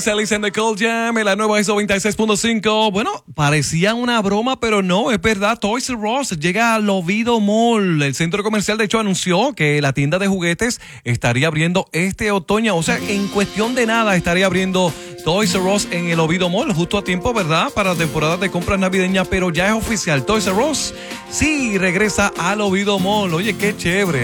Alice and the Cold Jam en la nueva ISO 96.5. Bueno, parecía una broma, pero no, es verdad. Toys R Us llega al Oviedo Mall. El centro comercial, de hecho, anunció que la tienda de juguetes estaría abriendo este otoño. O sea, en cuestión de nada estaría abriendo Toys R Us en el Oviedo Mall, justo a tiempo, ¿verdad? Para temporada de compras navideñas, pero ya es oficial. Toys R Us sí regresa al Oviedo Mall. Oye, qué chévere.